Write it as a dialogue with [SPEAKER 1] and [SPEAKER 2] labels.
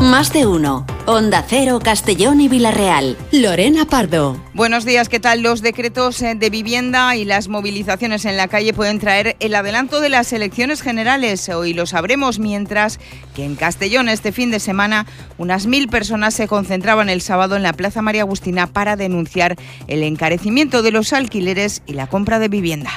[SPEAKER 1] Más de uno. Onda Cero, Castellón y Villarreal. Lorena Pardo.
[SPEAKER 2] Buenos días, ¿qué tal? Los decretos de vivienda y las movilizaciones en la calle pueden traer el adelanto de las elecciones generales. Hoy lo sabremos, mientras que en Castellón este fin de semana unas 1000 personas se concentraban el sábado en la Plaza María Agustina para denunciar el encarecimiento de los alquileres y la compra de vivienda.